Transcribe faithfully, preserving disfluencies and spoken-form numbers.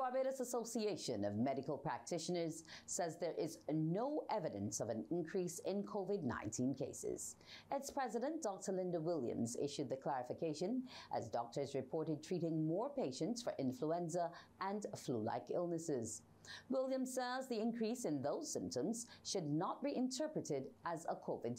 Barbados Association of Medical Practitioners says there is no evidence of an increase in COVID nineteen cases. Its president, Doctor Linda Williams, issued the clarification as doctors reported treating more patients for influenza and flu-like illnesses. Williams says the increase in those symptoms should not be interpreted as a COVID